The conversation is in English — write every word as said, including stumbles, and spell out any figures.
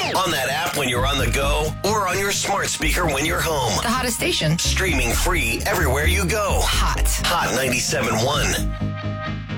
On that app when you're on the go, or on your smart speaker when you're home. The hottest station. Streaming free everywhere you go. Hot. Hot ninety-seven point one.